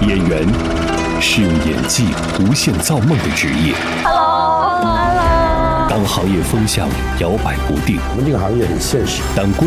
演员是用演技无限造梦的职业。 Hello。 当行业风向摇摆不定， 我们这个行业很现实。 当